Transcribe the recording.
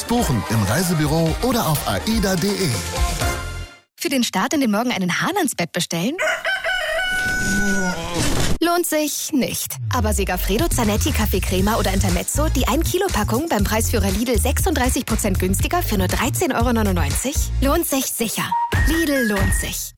buchen im Reisebüro oder auf aida.de. Für den Start in den Morgen einen Hahn ans Bett bestellen? Lohnt sich nicht. Aber Segafredo, Zanetti, Kaffee-Crema oder Intermezzo, die 1-Kilo-Packung beim Preisführer Lidl 36% günstiger für nur 13,99 € lohnt sich sicher. Lidl lohnt sich.